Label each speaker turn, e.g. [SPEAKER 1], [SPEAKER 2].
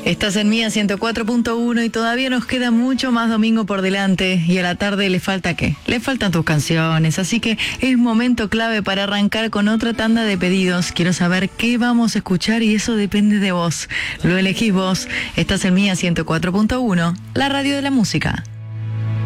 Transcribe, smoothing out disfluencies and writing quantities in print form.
[SPEAKER 1] Estás en Mía 104.1 y todavía nos queda mucho más domingo por delante y a la tarde le falta ¿qué? Le faltan tus canciones, así que es momento clave para arrancar con otra tanda de pedidos. Quiero saber qué vamos a escuchar y eso depende de vos. Lo elegís vos. Estás en Mía 104.1, la radio de la música.